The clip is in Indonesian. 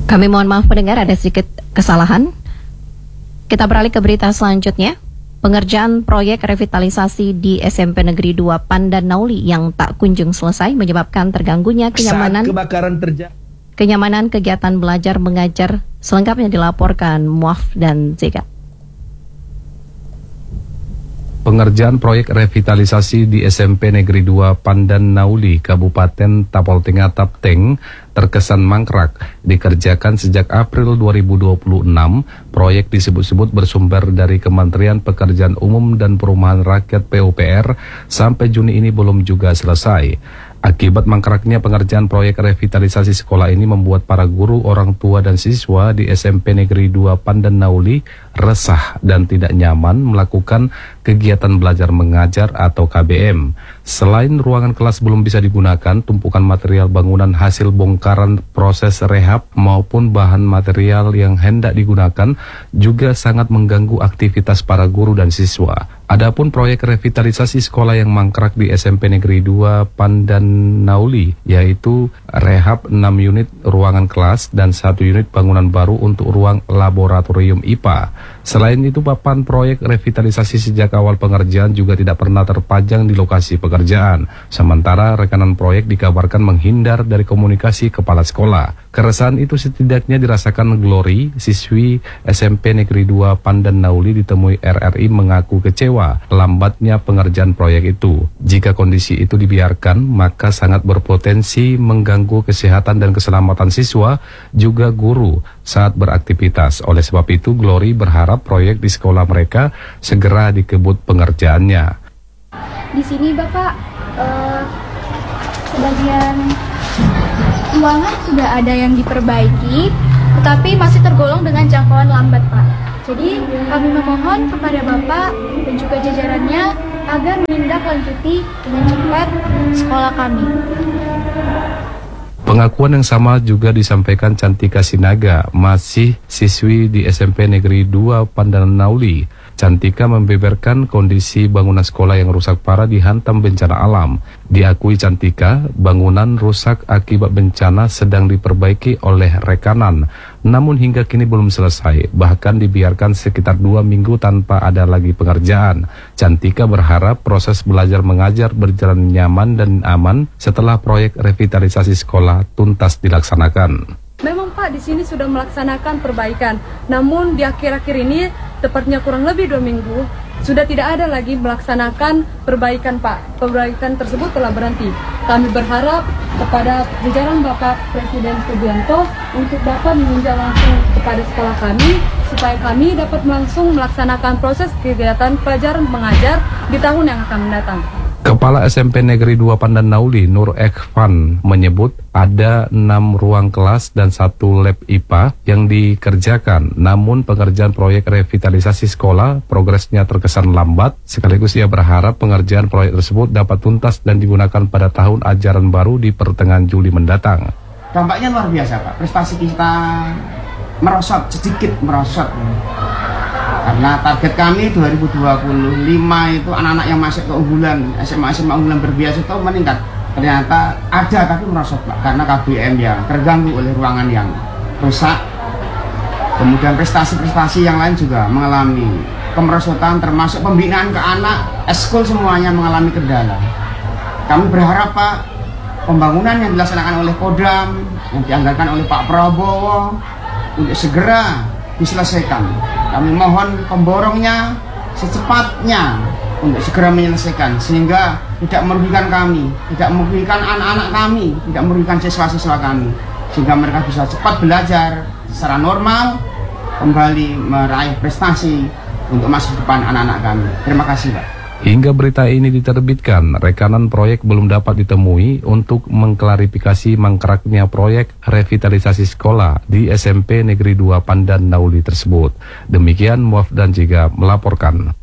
Kami mohon maaf pendengar, ada sedikit kesalahan. Kita beralih ke berita selanjutnya. Pengerjaan proyek revitalisasi di SMP Negeri 2 Pandan Nauli yang tak kunjung selesai menyebabkan terganggunya kenyamanan kegiatan belajar mengajar. Selengkapnya dilaporkan Muaf dan Zega. Pengerjaan proyek revitalisasi di SMP Negeri 2 Pandan Nauli, Kabupaten Tapol Tengah Tapteng, terkesan mangkrak. Dikerjakan sejak April 2026, proyek disebut-sebut bersumber dari Kementerian Pekerjaan Umum dan Perumahan Rakyat PUPR, sampai Juni ini belum juga selesai. Akibat mangkraknya pengerjaan proyek revitalisasi sekolah ini membuat para guru, orang tua dan siswa di SMP Negeri 2 Pandan Nauli resah dan tidak nyaman melakukan kegiatan belajar mengajar atau KBM. Selain ruangan kelas belum bisa digunakan, tumpukan material bangunan hasil bongkaran proses rehab maupun bahan material yang hendak digunakan juga sangat mengganggu aktivitas para guru dan siswa. Adapun proyek revitalisasi sekolah yang mangkrak di SMP Negeri 2 Pandan Nauli, yaitu rehab 6 unit ruangan kelas dan 1 unit bangunan baru untuk ruang laboratorium IPA. Selain itu, papan proyek revitalisasi sejak awal pengerjaan juga tidak pernah terpajang di lokasi pekerjaan. Sementara rekanan proyek dikabarkan menghindar dari komunikasi kepala sekolah. Keresahan itu setidaknya dirasakan Glory, siswi SMP Negeri 2 Pandan Nauli, ditemui RRI mengaku kecewa lambatnya pengerjaan proyek itu. Jika kondisi itu dibiarkan, maka sangat berpotensi mengganggu kesehatan dan keselamatan siswa juga guru saat beraktivitas. Oleh sebab itu, Glory berharap proyek di sekolah mereka segera dikebut pengerjaannya. Di sini Bapak, sebagian ruangan sudah ada yang diperbaiki, tetapi masih tergolong dengan jangkauan lambat, Pak. Jadi kami memohon kepada Bapak dan juga jajarannya agar menindaklanjuti dengan cepat sekolah kami. Pengakuan yang sama juga disampaikan Cantika Sinaga, masih siswi di SMP Negeri 2 Pandan Nauli. Cantika membeberkan kondisi bangunan sekolah yang rusak parah dihantam bencana alam. Diakui Cantika, bangunan rusak akibat bencana sedang diperbaiki oleh rekanan, namun hingga kini belum selesai, bahkan dibiarkan sekitar 2 minggu tanpa ada lagi pengerjaan. Cantika berharap proses belajar mengajar berjalan nyaman dan aman setelah proyek revitalisasi sekolah tuntas dilaksanakan. Memang Pak, di sini sudah melaksanakan perbaikan, namun di akhir-akhir ini, tepatnya kurang lebih 2 minggu, sudah tidak ada lagi melaksanakan perbaikan Pak. Perbaikan tersebut telah berhenti. Kami berharap kepada jajaran Bapak Presiden Subianto untuk dapat meninjau langsung kepada sekolah kami, supaya kami dapat langsung melaksanakan proses kegiatan pelajaran mengajar di tahun yang akan mendatang. Kepala SMP Negeri 2 Pandan Nauli, Nur Ekvan, menyebut ada 6 ruang kelas dan 1 lab IPA yang dikerjakan. Namun pengerjaan proyek revitalisasi sekolah progresnya terkesan lambat. Sekaligus ia berharap pengerjaan proyek tersebut dapat tuntas dan digunakan pada tahun ajaran baru di pertengahan Juli mendatang. Dampaknya luar biasa Pak, prestasi kita sedikit merosot. Karena target kami 2025 itu anak-anak yang masuk ke unggulan, SMA unggulan berbiasa itu meningkat. Ternyata ada tapi merosot Pak, karena KBM yang terganggu oleh ruangan yang rusak. Kemudian prestasi-prestasi yang lain juga mengalami kemerosotan, termasuk pembinaan ke anak, eskul semuanya mengalami kendala. Kami berharap Pak, pembangunan yang dilaksanakan oleh Kodam, yang dianggarkan oleh Pak Prabowo untuk segera diselesaikan. Kami mohon pemborongnya secepatnya untuk segera menyelesaikan, sehingga tidak merugikan kami, tidak merugikan anak-anak kami, tidak merugikan siswa-siswa kami, sehingga mereka bisa cepat belajar secara normal, kembali meraih prestasi untuk masa depan anak-anak kami. Terima kasih Pak. Hingga berita ini diterbitkan, rekanan proyek belum dapat ditemui untuk mengklarifikasi mangkraknya proyek revitalisasi sekolah di SMP Negeri 2 Pandan Nauli tersebut. Demikian Muaf dan Jiga melaporkan.